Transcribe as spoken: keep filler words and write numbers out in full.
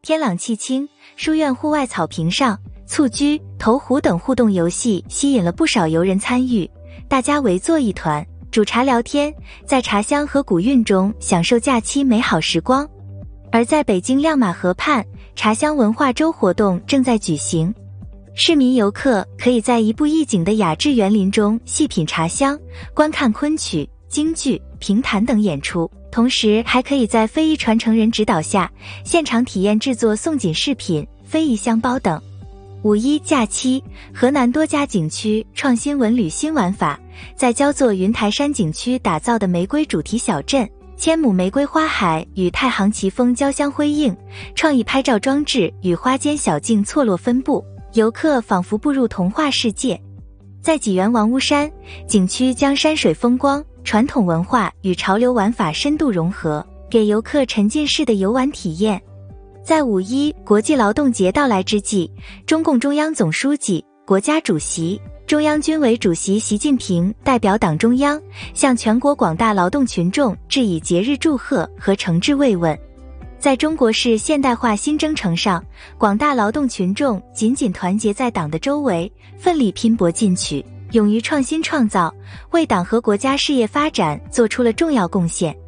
天朗气清，书院户外草坪上，蹴鞠、投壶等互动游戏吸引了不少游人参与，大家围坐一团，煮茶聊天，在茶香和古韵中享受假期美好时光。而在北京亮马河畔，茶香文化周活动正在举行，市民游客可以在一步一景的雅致园林中细品茶香，观看昆曲、京剧、评弹等演出，同时还可以在非遗传承人指导下，现场体验制作宋锦饰品、非遗香包等。五一假期，河南多家景区创新文旅新玩法，在焦作云台山景区打造的玫瑰主题小镇，千亩玫瑰花海与太行奇峰交相辉映，创意拍照装置与花间小径错落分布，游客仿佛步入童话世界。在济源王屋山景区，将山水风光、传统文化与潮流玩法深度融合，给游客沉浸式的游玩体验。在五一国际劳动节到来之际，中共中央总书记、国家主席、中央军委主席习近平代表党中央，向全国广大劳动群众致以节日祝贺和诚挚慰问。在中国式现代化新征程上，广大劳动群众紧紧团结在党的周围，奋力拼搏进取，勇于创新创造，为党和国家事业发展做出了重要贡献。